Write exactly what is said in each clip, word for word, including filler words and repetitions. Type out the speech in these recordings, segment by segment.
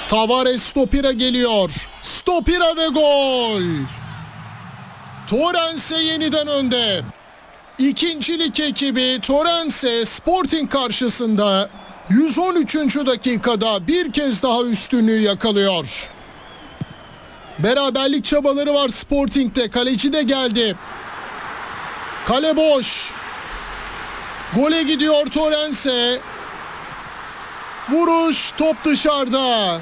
Tavares stopera geliyor. Stopera ve gol. Torrens'e yeniden önde. İkincilik ekibi Torrens'e Sporting karşısında yüz on üçüncü dakikada bir kez daha üstünlüğü yakalıyor. Beraberlik çabaları var Sporting'de. Kaleci de geldi. Kale boş. Gole gidiyor Torrens'e. Vuruş, top dışarıda.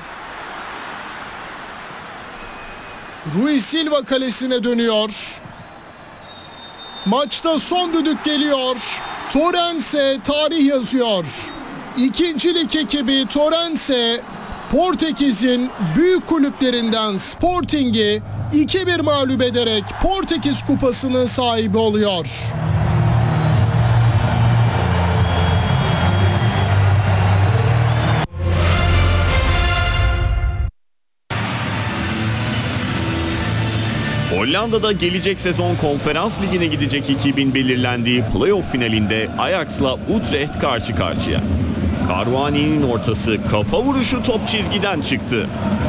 Rui Silva kalesine dönüyor. Maçta son düdük geliyor. Torrens'e tarih yazıyor. İkincilik ekibi Torrens'e Portekiz'in büyük kulüplerinden Sporting'i iki bir mağlup ederek Portekiz Kupası'nın sahibi oluyor. Hollanda'da gelecek sezon Konferans Ligi'ne gidecek ekibin belirlendiği playoff finalinde Ajax'la Utrecht karşı karşıya. Caruani'nin ortası, kafa vuruşu top çizgiden çıktı.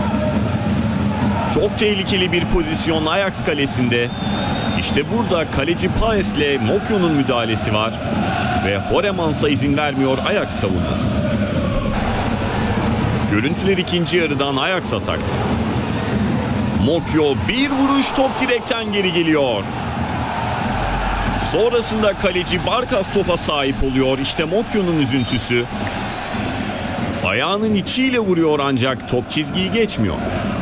Çok tehlikeli bir pozisyon Ajax kalesinde. İşte burada kaleci Paes'le Mokyo'nun müdahalesi var ve Horemans'a izin vermiyor Ajax savunması. Görüntüler ikinci yarıdan Ajax atakta. Mokyo bir vuruş, top direkten geri geliyor. Sonrasında kaleci Barkas topa sahip oluyor. İşte Mokyo'nun üzüntüsü. Ayağının içiyle vuruyor ancak top çizgiyi geçmiyor.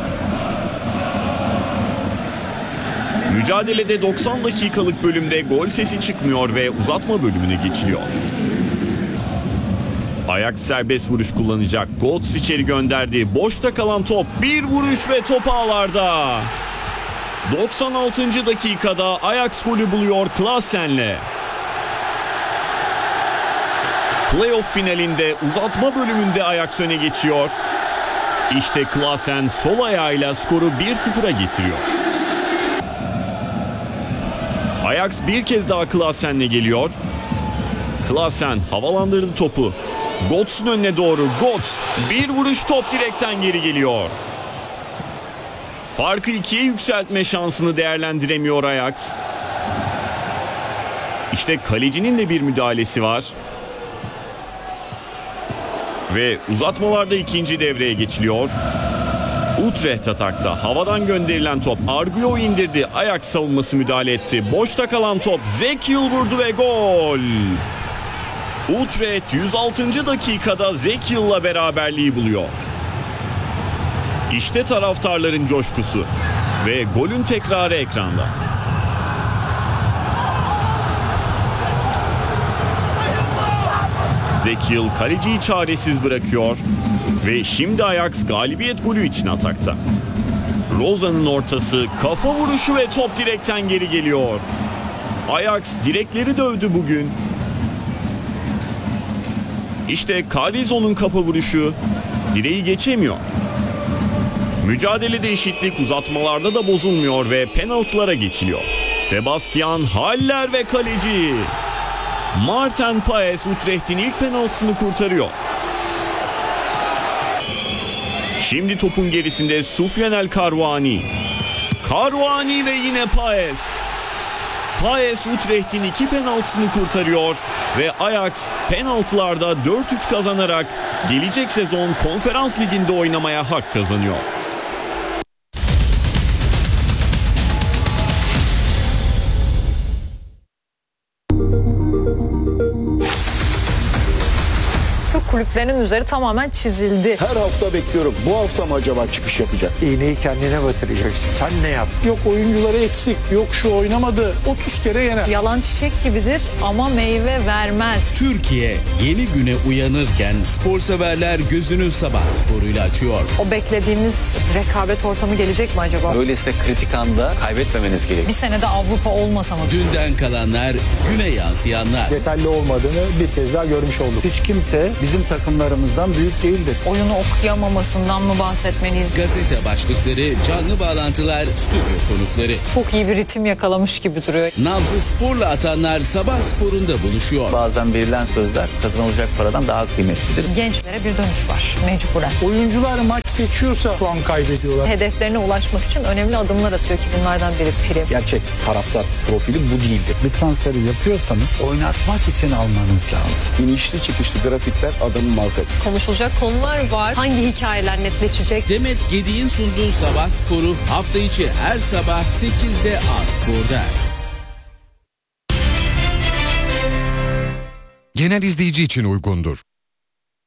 Mücadelede doksan dakikalık bölümde gol sesi çıkmıyor ve uzatma bölümüne geçiliyor. Ajax serbest vuruş kullanacak. Götze içeri gönderdi. Boşta kalan top. Bir vuruş ve top ağlarda. doksan altıncı dakikada Ajax golü buluyor Klaasen'le. Playoff finalinde uzatma bölümünde Ajax öne geçiyor. İşte Klaasen sol ayağıyla skoru bir sıfıra getiriyor. Ajax bir kez daha Klaasen'le geliyor. Klaasen havalandırdı topu. Götze'nin önüne doğru. Götze bir vuruş, top direkten geri geliyor. Farkı ikiye yükseltme şansını değerlendiremiyor Ajax. İşte kalecinin de bir müdahalesi var. Ve uzatmalarda ikinci devreye geçiliyor. Utrecht atakta. Havadan gönderilen top. Arguyo indirdi. Ajax savunması müdahale etti. Boşta kalan top. Zekiel vurdu ve gol. Utrecht yüz altıncı dakikada Zekiel'la beraberliği buluyor. İşte taraftarların coşkusu ve golün tekrarı ekranda. Zekiel kaleciyi çaresiz bırakıyor ve şimdi Ajax galibiyet golü için atakta. Roza'nın ortası, kafa vuruşu ve top direkten geri geliyor. Ajax direkleri dövdü bugün. İşte Carrizo'nun kafa vuruşu direği geçemiyor. Mücadelede eşitlik uzatmalarda da bozulmuyor ve penaltılara geçiliyor. Sebastian Haller ve kaleci Maarten Paes Utrecht'in ilk penaltısını kurtarıyor. Şimdi topun gerisinde Soufiane El Caruani. Caruani ve yine Paes. Paes Utrecht'in iki penaltısını kurtarıyor ve Ajax penaltılarda dört üç kazanarak gelecek sezon Konferans Ligi'nde oynamaya hak kazanıyor. Kulüplerinin üzeri tamamen çizildi. Her hafta bekliyorum. Bu hafta mı acaba çıkış yapacak? İğneyi kendine batıracaksın. Sen ne yap? Yok oyuncuları eksik, yok şu oynamadı. otuz kere yener. Yalan çiçek gibidir ama meyve vermez. Türkiye yeni güne uyanırken spor severler gözünü sabah sporuyla açıyor. O beklediğimiz rekabet ortamı gelecek mi acaba? Öyleyse kritik anda kaybetmemeniz gerekiyor. Bir senede Avrupa olmasa mı? Dünden kalanlar, güne yansıyanlar. Yeterli olmadığını bir kez daha görmüş olduk. Hiç kimse bizim takımlarımızdan büyük değildir. Oyunu okuyamamasından mı bahsetmeliyiz? Gazete başlıkları, canlı bağlantılar, stüdyo konukları. Çok iyi bir ritim yakalamış gibi duruyor. Nabzı sporla atanlar sabah sporunda buluşuyor. Bazen verilen sözler kazanılacak paradan daha kıymetlidir. Gençlere bir dönüş var mecburen. Oyuncular maç seçiyorsa puan kaybediyorlar. Hedeflerine ulaşmak için önemli adımlar atıyor ki bunlardan biri prim. Gerçek taraftar profili bu değildir. Bir transferi yapıyorsanız oynatmak için almanız lazım. İnişli çıkışlı grafikler adamı mahvet. Konuşulacak konular var. Hangi hikayeler netleşecek? Demet Gedi'nin sunduğu Sabah Sporu hafta içi her sabah sekizde A Spor'da. Genel izleyici için uygundur.